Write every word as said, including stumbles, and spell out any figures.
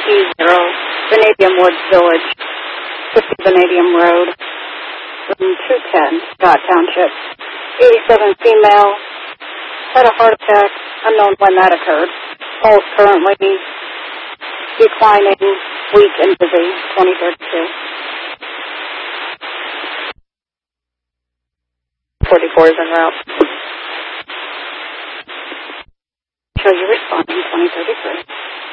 E zero, Vanadium Woods Village, fifty Vanadium Road, room two ten, Scott Township. eighty-seven female, had a heart attack, unknown when that occurred. Pulse currently declining, weak and busy, twenty thirty-two. forty-four is en route. Show you responding, twenty thirty-three.